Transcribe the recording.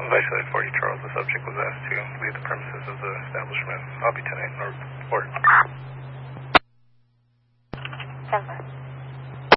Vice 40 Charles, the subject was asked to leave the premises of the establishment. I'll be 10-8 or report. 7.